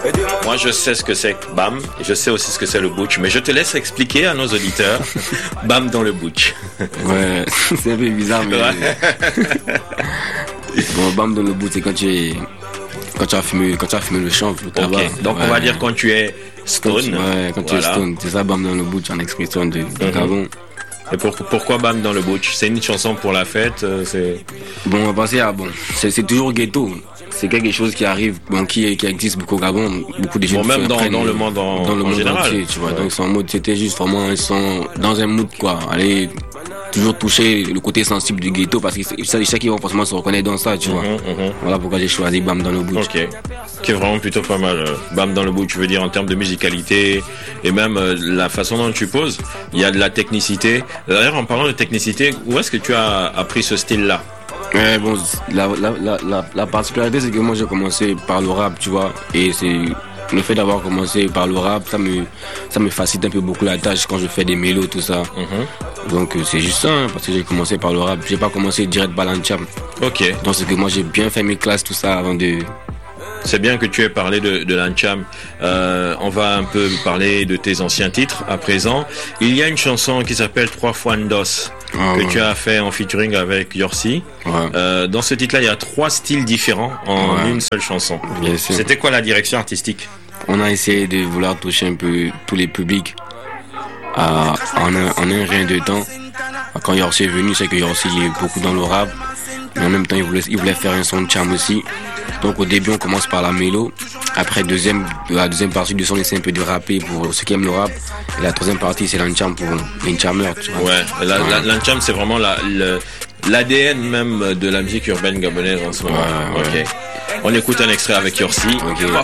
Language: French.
Moi, je sais ce que c'est que Bam, et je sais aussi ce que c'est le butch, mais je te laisse expliquer à nos auditeurs Bam dans le butch. Ouais, c'est un peu bizarre, mais... Bon, Bam dans le butch, c'est quand tu as fumé le chanvre, le tabac. Okay. Donc, on va dire quand tu es stone. Quand tu es stone. C'est ça, Bam dans le butch, en expression de Gabon. Et pourquoi Bam dans le butch? C'est une chanson pour la fête, Bon, on va passer à c'est toujours ghetto. C'est quelque chose qui arrive, qui existe beaucoup au Gabon, beaucoup de gens. Bon, même dans le monde en général. Entier, tu vois. Ouais. Donc c'est en mode, c'était juste vraiment, ils sont dans un mood quoi. Aller toujours toucher le côté sensible du ghetto parce que c'est ça qui vont forcément se reconnaître dans ça, tu vois. Voilà pourquoi j'ai choisi Bam dans le butch. Ok. Qui est vraiment plutôt pas mal. Bam dans le butch, je veux dire en termes de musicalité et même la façon dont tu poses. Il y a de la technicité. D'ailleurs, en parlant de technicité, où est-ce que tu as appris ce style-là? Ouais, bon, la particularité, c'est que moi j'ai commencé par le rap, tu vois, et c'est le fait d'avoir commencé par le rap, ça me facilite un peu beaucoup la tâche quand je fais des mélos, tout ça. Donc c'est juste ça, hein, parce que j'ai commencé par le rap, j'ai pas commencé direct par l'Ancham. Ok. Donc c'est que moi j'ai bien fait mes classes, tout ça, avant de... C'est bien que tu aies parlé de l'Ancham. On va un peu parler de tes anciens titres à présent. Il y a une chanson qui s'appelle 3 fois Ndos que tu as fait en featuring avec Yorsi. Dans ce titre-là, il y a 3 styles différents en une seule chanson. C'était quoi la direction artistique? On a essayé de vouloir toucher un peu tous les publics en un rien de temps. Quand Yorsi est venu, c'est que Yorsi est beaucoup dans le rap. Mais en même temps, il voulait faire un son de charme aussi. Donc au début, on commence par la mélo. Après, la deuxième partie du son, on essaie un peu de rapper pour ceux qui aiment le rap. Et la troisième partie, c'est l'Ancham pour les charmeurs. Ouais, l'Ancham, c'est vraiment l'ADN même de la musique urbaine gabonaise en ce moment. On écoute un extrait avec Yorsi. 3